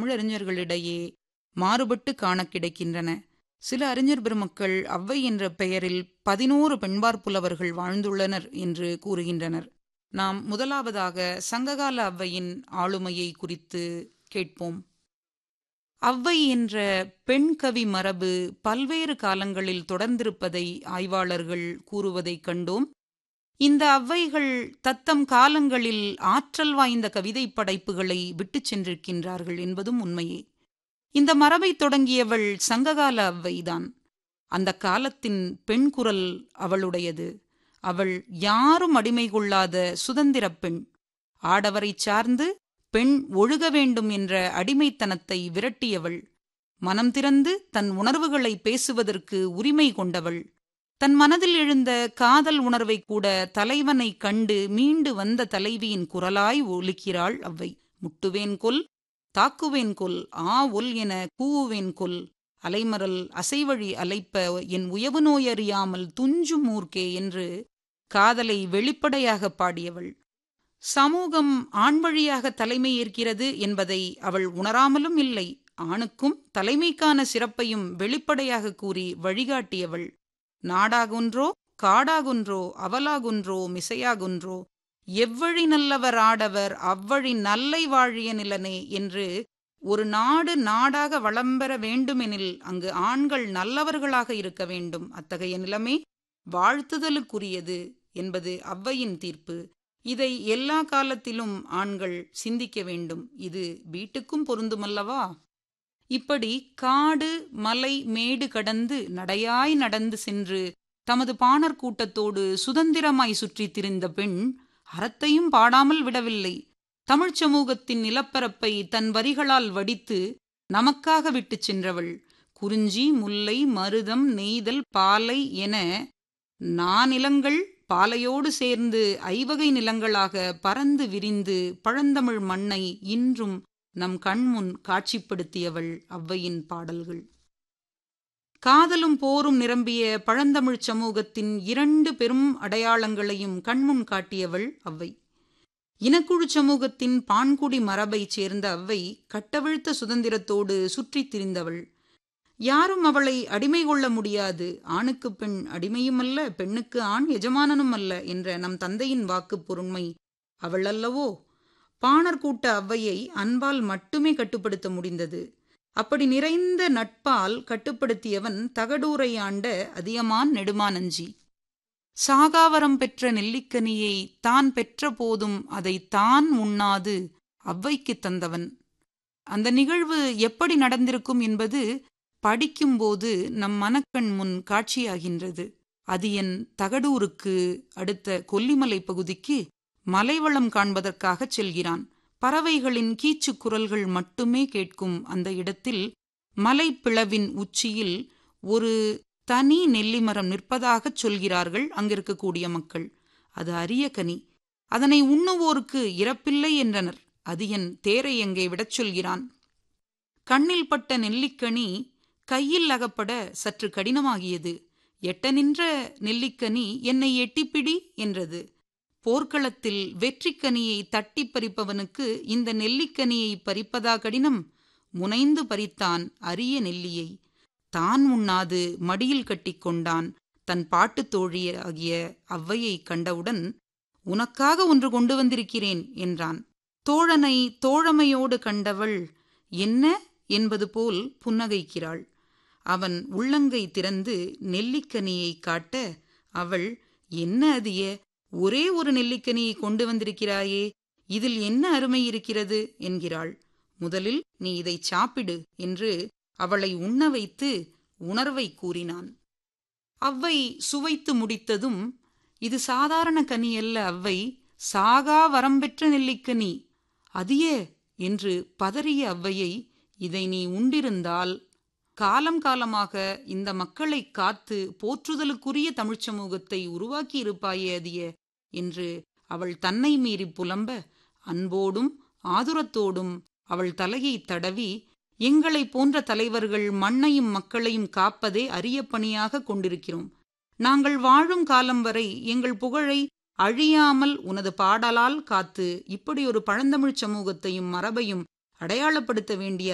தமிழறிஞர்களிடையே மாறுபட்டு காண கிடைக்கின்றன. சில அறிஞர் பெருமக்கள் ஔவை என்ற பெயரில் 11 பெண்பாற் புலவர்கள் வாழ்ந்துள்ளனர் என்று கூறுகின்றனர். நாம் முதலாவதாக சங்ககால ஔவையின் ஆளுமையை குறித்து கேட்போம். ஔவை என்ற பெண் கவி மரபு பல்வேறு காலங்களில் தொடர்ந்திருப்பதை ஆய்வாளர்கள் கூறுவதைக் கண்டோம். இந்த ஔவைகள் தத்தம் காலங்களில் ஆற்றல் வாய்ந்த கவிதை படைப்புகளை விட்டுச் சென்றிருக்கின்றார்கள் என்பதும் உண்மையே. இந்த மரபை தொடங்கியவள் சங்ககால ஔவைதான். அந்த காலத்தின் பெண் குரல் அவளுடையது. அவள் யாரும் அடிமை கொள்ளாத சுதந்திர பெண். ஆடவரை சார்ந்து பெண் ஒழுக வேண்டும் என்ற அடிமைத்தனத்தை விரட்டியவள். மனம் திறந்து தன் உணர்வுகளை பேசுவதற்கு உரிமை கொண்டவள். தன் மனதில் எழுந்த காதல் உணர்வை கூட தலைவனை கண்டு மீண்டு வந்த தலைவியின் குரலாய் ஒலிக்கிறாள் ஔவை. முட்டுவேன் கொல், தாக்குவேன் கொல், ஆ ஒல் என கூவுவேன் கொல், அலைமறல் அசைவழி அலைப்ப என் உயவு நோயறியாமல் துஞ்சும் ஊர்க்கே என்று காதலை வெளிப்படையாக பாடியவள். சமூகம் ஆண் வழியாக தலைமை ஏற்கிறது என்பதை அவள் உணராமலும் இல்லை. ஆணுக்கும் தலைமைக்கான சிறப்பையும் வெளிப்படையாக கூறி வழிகாட்டியவள். நாடாகுன்றோ காடாகுன்றோ அவலாகுன்றோ மிசையாகுன்றோ எவ்வழி நல்லவர் ஆடவர் அவ்வழி நல்லை வாழிய நிலனே என்று ஒரு நாடு நாடாக வளம்பெற வேண்டுமெனில் அங்கு ஆண்கள் நல்லவர்களாக இருக்க வேண்டும். அத்தகைய நிலைமை வாழ்த்துதலுக்குரியது என்பது ஔவையின் தீர்ப்பு. இதை எல்லா காலத்திலும் ஆண்கள் சிந்திக்க வேண்டும். இது வீட்டுக்கும் பொருந்துமல்லவா? இப்படி காடு மலை மேடு கடந்து நடையாய் நடந்து சென்று தமது பாணர் கூட்டத்தோடு சுதந்திரமாய் சுற்றி திரிந்த பெண் அறத்தையும் பாடாமல் விடவில்லை. தமிழ்ச் சமூகத்தின் நிலப்பரப்பை தன் வரிகளால் வடித்து நமக்காக விட்டுச் சென்றவள். குறிஞ்சி, முல்லை, மருதம், நெய்தல், பாலை என நாநிலங்கள் பாலையோடு சேர்ந்து ஐவகை நிலங்களாக பறந்து விரிந்து பழந்தமிழ் மண்ணை இன்றும் நம் கண்முன் காட்சிப்படுத்தியவள் ஔவையின் பாடல்கள். காதலும் போரும் நிரம்பிய பழந்தமிழ்ச் சமூகத்தின் 2 பெரும் அடையாளங்களையும் கண்முன் காட்டியவள் ஔவை. இனக்குழு சமூகத்தின் பான்குடி மரபைச் சேர்ந்த ஔவை கட்டவிழ்த்த சுதந்திரத்தோடு சுற்றித் திரிந்தவள். யாரும் அவளை அடிமை கொள்ள முடியாது. ஆணுக்கு பெண் அடிமையும் அல்ல, பெண்ணுக்கு ஆண் எஜமானனும் அல்ல என்ற நம் தந்தையின் வாக்கு பொருண்மை அவள் அல்லவோ? பாணர் கூட்ட ஔவையை அன்பால் மட்டுமே கட்டுப்படுத்த முடிந்தது. அப்படி நிறைந்த நட்பால் கட்டுப்படுத்தியவன் தகடூரை ஆண்ட அதியமான் நெடுமானஞ்சி. சாகாவரம் பெற்ற நெல்லிக்கனியை தான் பெற்ற போதும் அதை தான் உண்ணாது ஔவைக்கு தந்தவன். அந்த நிகழ்வு எப்படி நடந்திருக்கும் என்பது படிக்கும்போது நம் மனக்கண் முன் காட்சியாகின்றது. அதியன் தகடூருக்கு அடுத்த கொல்லிமலை பகுதிக்கு மலைவளம் காண்பதற்காகச் செல்கிறான். பறவைகளின் கீச்சு குரல்கள் மட்டுமே கேட்கும் அந்த இடத்தில் மலைப்பிளவின் உச்சியில் ஒரு தனி நெல்லிமரம் நிற்பதாகச் சொல்கிறார்கள் அங்கிருக்கக்கூடிய மக்கள். அது அரிய கனி. அதனை உண்ணுவோருக்கு இறப்பில்லை என்றனர். அதியன் தேரை அங்கே விடச் சொல்கிறான். கண்ணில் பட்ட நெல்லிக்கனி கையில் அகப்பட சற்று கடினமாகியது. எட்ட நின்ற நெல்லிக்கனி என்னை எட்டிப்பிடி என்றது. போர்க்களத்தில் வெற்றிக்கனியை தட்டி பறிப்பவனுக்கு இந்த நெல்லிக்கனியை பறிப்பதா கடினம்? முனைந்து பறித்தான் அரிய நெல்லியை. தான் உண்ணாது மடியில் கட்டிக்கொண்டான். தன் பாட்டுத் தோழியாகிய ஔவையை கண்டவுடன், உனக்காக ஒன்று கொண்டு வந்திருக்கிறேன் என்றான். தோழனை தோழமையோடு கண்டவள் என்ன என்பது போல் புன்னகைக்கிறாள். அவன் உள்ளங்கை திறந்து நெல்லிக்கனியை காட்ட அவள், என்ன அதிய, ஒரே ஒரு நெல்லிக்கனியை கொண்டு வந்திருக்கிறாயே, இதில் என்ன அருமை இருக்கிறது என்கிறாள். முதலில் நீ இதை சாப்பிடு என்று அவளை உண்ண வைத்து உணர்வை கூறினான். ஔவை சுவைத்து முடித்ததும், இது சாதாரண கனி அல்ல ஔவை, சாகா வரம்பெற்ற நெல்லிக்கனி. அதியே என்று பதறிய ஔவையை, இதை நீ உண்டிருந்தால் காலம் காலமாக இந்த மக்களை காத்து போற்றுதலுக்குரிய தமிழ்ச் சமூகத்தை உருவாக்கி இருப்பாயே அதிய என்று அவள் தன்னை மீறி புலம்ப, அன்போடும் ஆதுரத்தோடும் அவள் தலையை தடவி, எங்களை போன்ற தலைவர்கள் மண்ணையும் மக்களையும் காப்பதே அரிய பணியாக கொண்டிருக்கிறோம். நாங்கள் வாழும் காலம் வரை எங்கள் புகழை அழியாமல் உனது பாடலால் காத்து இப்படி ஒரு பழந்தமிழ்ச் சமூகத்தையும் மரபையும் அடையாளப்படுத்த வேண்டிய